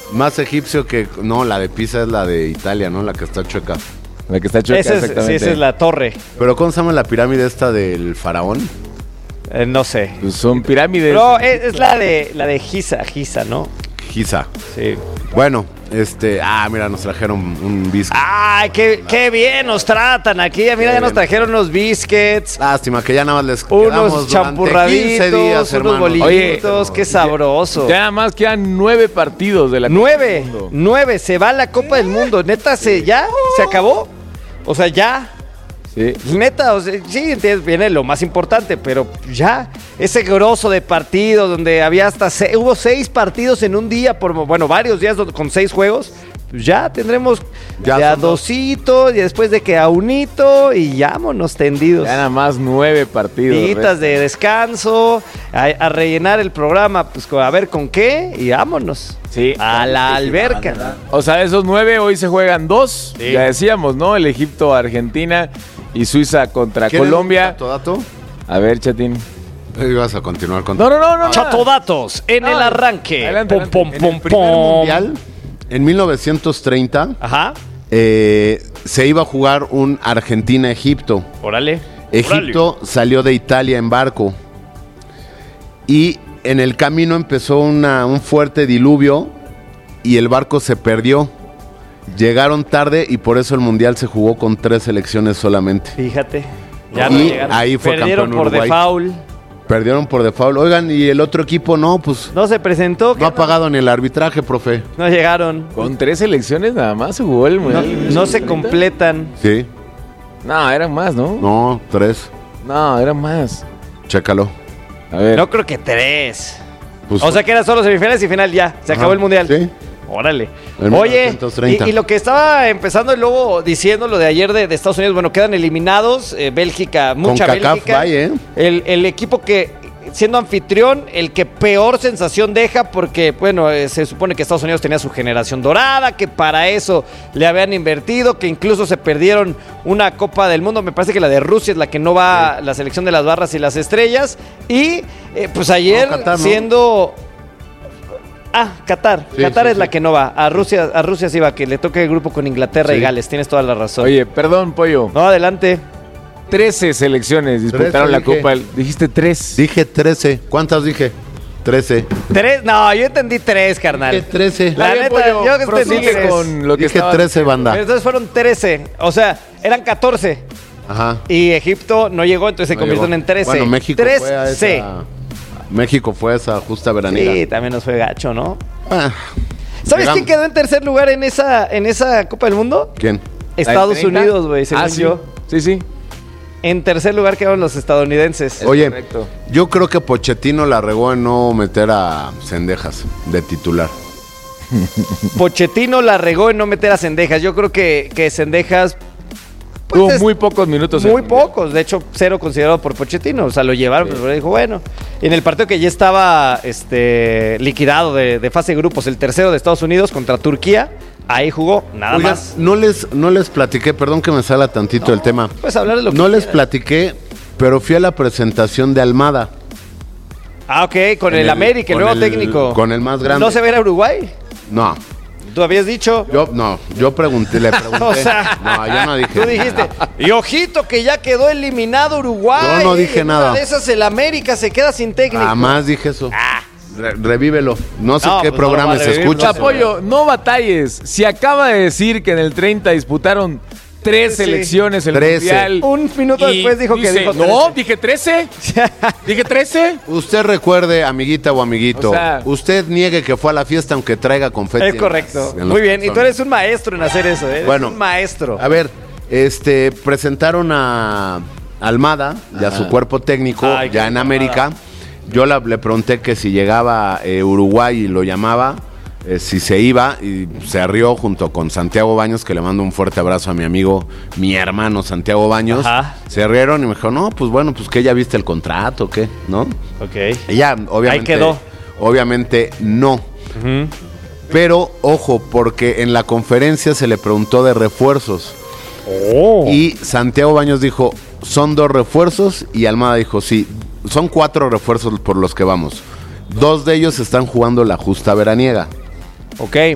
Más egipcio que... No, la de Pisa es la de Italia, ¿no? La que está chueca. La que está chueca, exactamente. Sí, esa es la torre. Pero ¿cómo se llama la pirámide esta del faraón? No sé. Pues son pirámides. No, es la de Giza, ¿no? Giza. Sí. Bueno, mira, nos trajeron un biscuit. ¡Ay, qué bien nos tratan aquí! Mira, ya nos trajeron unos biscuits. Lástima que ya nada más les Unos quedamos durante 15 champurraditos, días, unos hermano. bolillitos, qué sabroso. Ya nada más quedan 9 partidos de la Copa del Mundo. 9, se va la Copa del Mundo. Neta, ya se acabó. O sea, ya. Sí. Neta, o sea, sí, viene lo más importante, pero ya, ese grosso de partidos donde había hubo 6 partidos en un día, varios días con 6 juegos, pues ya tendremos Ya de a son 2. dosito y después de que a unito y vámonos tendidos. Ya nada más 9 partidos. Días de descanso, a rellenar el programa, pues a ver con qué y vámonos. Sí. A la alberca. O sea, de esos 9 hoy se juegan 2. Sí. Ya decíamos, ¿no? El Egipto, Argentina y Suiza contra ¿Quieren Colombia. un dato? A ver, Chatín. Ibas a continuar con... No. Chatodatos en el arranque. Adelante, Pom, adelante. pom, En el pom, primer pom. mundial, en 1930, Ajá, se iba a jugar un Argentina-Egipto. órale. Egipto salió de Italia en barco y en el camino empezó un fuerte diluvio y el barco se perdió. Llegaron tarde y por eso el mundial se jugó con 3 selecciones solamente. Fíjate. Y ahí fue Perdieron campeón por Uruguay. default. Perdieron por default. Oigan, y el otro equipo no, pues No se presentó. no ha pagado ni el arbitraje, profe. No llegaron. Con 3 selecciones nada más se jugó el No, mundial. no se completan. Sí, No, eran más, ¿no? no, 3. No, eran más. Chécalo. A ver. No creo que 3. Pues, O sea que eran solo semifinales y final ya. Se ajá, acabó el mundial. Sí. Órale. En Oye, 1930. y lo que estaba empezando y luego diciendo lo de ayer de Estados Unidos, bueno, quedan eliminados. Bélgica, mucha CONCACAF, Bélgica. vaya, El equipo que, siendo anfitrión, el que peor sensación deja, porque, bueno, se supone que Estados Unidos tenía su generación dorada, que para eso le habían invertido, que incluso se perdieron una Copa del Mundo. Me parece que la de Rusia es la que no va, la selección de las barras y las estrellas. Y, pues ayer, No, Qatar, ¿no? siendo... Qatar. Sí, Qatar sí, es sí. la que no va. A Rusia sí va, que le toque el grupo con Inglaterra Sí. y Gales. Tienes toda la razón. Oye, perdón, Pollo. No, adelante. 13 selecciones disputaron 13 la dije. Copa. Dijiste 3. Dije 13. ¿Cuántas dije? 13. 3, no, yo entendí 3, carnal. Dije 13. La neta, yo entendí prosigue 3. con lo que Dije estaba 13, banda. Pero entonces fueron 13. O sea, eran 14. Ajá. Y Egipto no llegó, entonces se No convirtieron llegó. en 13. Bueno, México 13. fue a esa... México fue a esa justa veraniega. Sí, también nos fue gacho, ¿no? Ah, ¿Sabes llegamos. quién quedó en tercer lugar en esa Copa del Mundo? ¿Quién? Estados 30? Unidos, güey, según sí. yo. Sí. En tercer lugar quedaron los estadounidenses. Oye, correcto. yo creo que Pochettino la regó en no meter a Cendejas de titular. Pochettino la regó en no meter a Cendejas. Yo creo que Cendejas... pues, Tuvo es muy pocos minutos. en muy el Mundial. pocos. De hecho, 0 considerado por Pochettino. O sea, lo llevaron, pero dijo, bueno. En el partido que ya estaba liquidado de fase de grupos, el tercero de Estados Unidos contra Turquía, ahí jugó, nada Oigan, más. no les platiqué, perdón que me sala tantito el tema. Puedes hablar de lo que No les quieras. platiqué, pero fui a la presentación de Almada. Ah, ok, con En el América, el con nuevo técnico. Con el más grande. ¿No se ve a Uruguay? No, Tú habías dicho. yo pregunté, le pregunté. O sea, no, yo no dije. Tú dijiste, y ojito que ya quedó eliminado Uruguay. Yo no dije En una nada. de esas el América se queda sin técnico. Jamás dije eso. Revívelo. No sé No, qué pues no lo programa va a se revivir, escucha. no, Chapoyo, no batalles. Si acaba de decir que en el 30 disputaron 3 Sí. selecciones el 13. Mundial. Un minuto y después dijo que dice, dijo no, 13. dije 13. Dije 13. Usted recuerde, amiguita o amiguito, O sea- usted niegue que fue a la fiesta aunque traiga confeti. Es en correcto. las- en los Muy bien. Y tú calzones. eres un maestro en hacer eso, ¿eh? Eres Bueno. un maestro. A ver, presentaron a Almada y a su cuerpo técnico Ay, qué ya en Almada. América. Yo le pregunté que si llegaba Uruguay y lo llamaba, si se iba, y se rió junto con Santiago Baños, que le mando un fuerte abrazo a mi amigo, mi hermano Santiago Baños. Ajá. Se rieron y me dijo, no, pues bueno, pues que ya viste el contrato, ¿qué? ¿No? Ok. Y ya, obviamente. Ahí quedó. Obviamente no. Pero, ojo, porque en la conferencia se le preguntó de refuerzos. Y Santiago Baños dijo, son 2 refuerzos. Y Almada dijo, sí, son 4 refuerzos por los que vamos. 2 de ellos están jugando la justa veraniega. Ok.